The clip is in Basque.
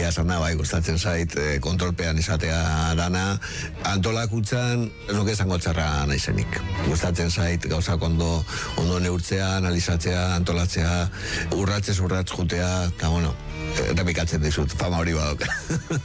egia esana, bai, gustatzen zait, kontrolpean izatea dana, antolakuntzan, ez nuke esango txarra naizenik. Gustatzen zait, gauzak ondo neurtzea, analizatzea, antolatzea, urratzez urratz jutea, eta bueno, errepikatzen dizut, fama hori badok.